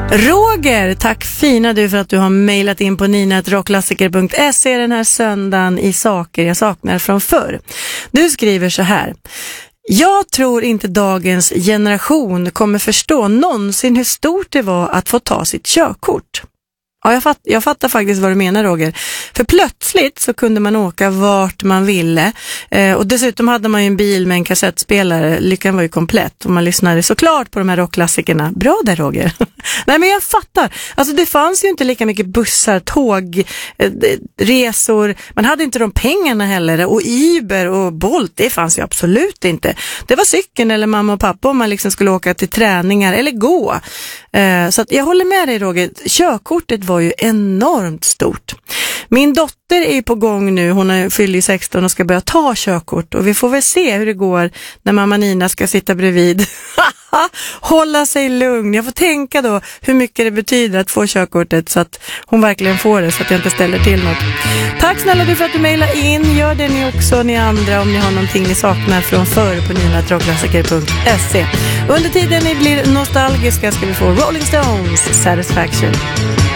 Roger, tack fina du för att du har mejlat in på nina@rockklassiker.se den här söndagen i saker jag saknar från förr. Du skriver så här: jag tror inte dagens generation kommer förstå någonsin hur stort det var att få ta sitt körkort. Ja, jag fattar faktiskt vad du menar, Roger. För plötsligt så kunde man åka vart man ville. Och dessutom hade man ju en bil med en kassettspelare. Lyckan var ju komplett. Och man lyssnade såklart på de här rockklassikerna. Bra där, Roger. Nej, men jag fattar. Alltså det fanns ju inte lika mycket bussar, tåg, resor. Man hade inte de pengarna heller. Och Uber och Bolt, det fanns ju absolut inte. Det var cykeln eller mamma och pappa om man liksom skulle åka till träningar eller gå. Så att jag håller med dig, Roger. Körkortet var ju enormt stort. Min dotter är på gång nu. Hon fyller 16 och ska börja ta körkort. Och vi får väl se hur det går när mamma Nina ska sitta bredvid. Hålla sig lugn. Jag får tänka då hur mycket det betyder att få körkortet så att hon verkligen får det, så att jag inte ställer till något. Tack snälla du för att du mejlar in. Gör det ni också, ni andra, om ni har någonting ni saknar från förr på nina@rockklassiker.se. Under tiden ni blir nostalgiska ska vi få Rolling Stones Satisfaction.